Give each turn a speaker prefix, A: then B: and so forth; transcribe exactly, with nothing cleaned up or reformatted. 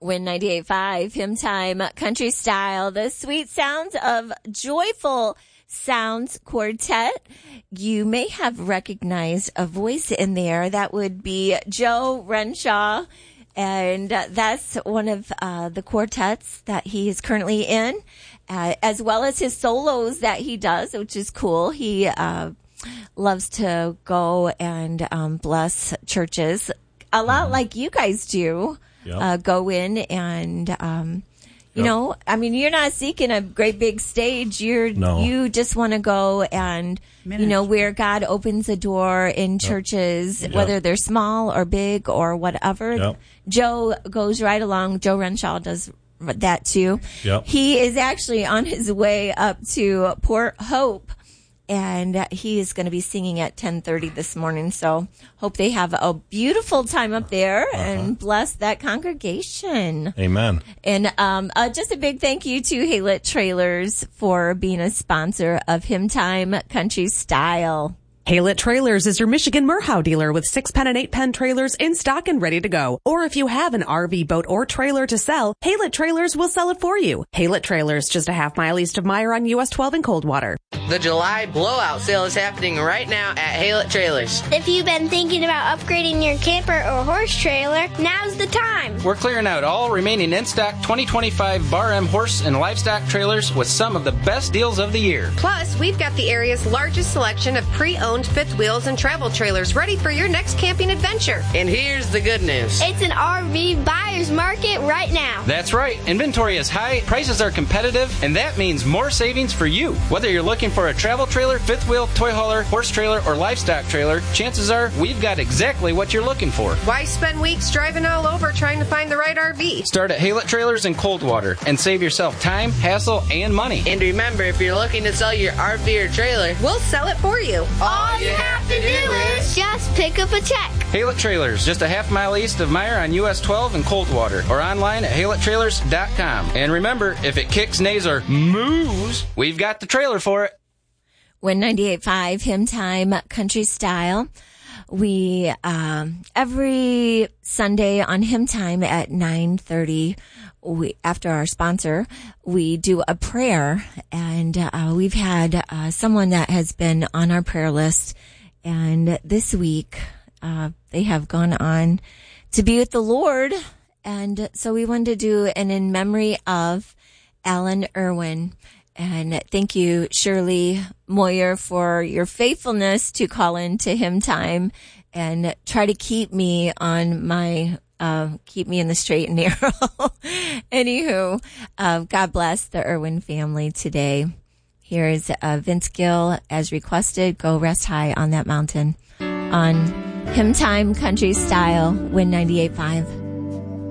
A: Win ninety-eight point five, Hymn Time, Country Style, the sweet sounds of Joyful Sounds Quartet. You may have recognized a voice in there. That would be Joe Renshaw. And uh, that's one of uh, the quartets that he is currently in, uh, as well as his solos that he does, which is cool. He uh, loves to go and um, bless churches, a lot like you guys do. Yep. Uh, go in and, um, you yep. know, I mean, you're not seeking a great big stage. You're,
B: no.
A: you just want to go and, Minute. you know, where God opens a door in churches, yep. whether they're small or big or whatever.
B: Yep.
A: Joe goes right along. Joe Renshaw does that too.
B: Yep.
A: He is actually on his way up to Port Hope. And he is going to be singing at ten thirty this morning. So hope they have a beautiful time up there uh-huh. and bless that congregation.
B: Amen.
A: And um, uh, just a big thank you to Haylett Trailers for being a sponsor of Hymn Time Country Style.
C: Haylett Trailers is your Michigan Merhow dealer with six pen and eight pen trailers in stock and ready to go. Or if you have an R V, boat, or trailer to sell, Haylett Trailers will sell it for you. Haylett Trailers, just a half mile east of Meyer on U S twelve in Coldwater.
D: The July blowout sale is happening right now at Haylett Trailers.
E: If you've been thinking about upgrading your camper or horse trailer, now's the time.
F: We're clearing out all remaining in-stock twenty twenty-five Bar M horse and livestock trailers with some of the best deals of the year.
G: Plus, we've got the area's largest selection of pre-owned fifth wheels and travel trailers ready for your next camping adventure.
D: And here's the good news.
E: It's an R V buyer's market right now.
F: That's right. Inventory is high, prices are competitive, and that means more savings for you. Whether you're looking for a travel trailer, fifth wheel, toy hauler, horse trailer, or livestock trailer, chances are we've got exactly what you're looking for.
G: Why spend weeks driving all over trying to find the right R V?
F: Start at Haylett Trailers in Coldwater and save yourself time, hassle, and money.
D: And remember, if you're looking to sell your R V or trailer,
G: we'll sell it for you.
E: All you have to do is just pick up a check.
F: Haylett Trailers, just a half mile east of Meyer on U S twelve in Coldwater, or online at haylett trailers dot com. And remember, if it kicks, neighs, or moos, we've got the trailer for it.
A: Win ninety-eight point five, Hymn Time Country Style. We, um, every Sunday on Hymn Time at nine thirty, we, after our sponsor, we do a prayer. And uh, we've had uh, someone that has been on our prayer list. And this week, uh, they have gone on to be with the Lord. And so we wanted to do an in memory of Alan Irwin. And thank you, Shirley Moyer, for your faithfulness to call into Hymn Time and try to keep me on my, uh, keep me in the straight and narrow. Anywho, uh, God bless the Irwin family today. Here is uh, Vince Gill, as requested, Go Rest High on That Mountain on Hymn Time Country Style, Win ninety-eight point five.